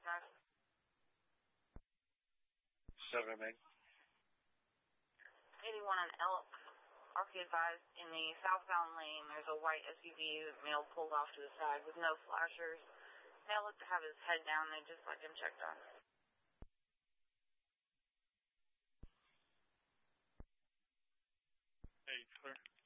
North. 7 Main. 81 on Elk. RP advised in the southbound lane, there's a white SUV male pulled off to the side with no flashers. Male looked to have his head down. They just like him checked on. Hey, clear.